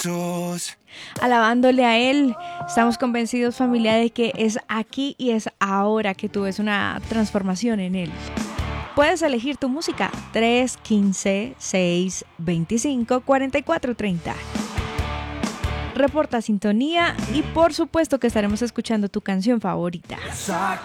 Alabándole a Él. Estamos convencidos, familia, de que es aquí y es ahora que tú ves una transformación en Él. Puedes elegir tu música 315-625-4430. Reporta sintonía y por supuesto que estaremos escuchando tu canción favorita.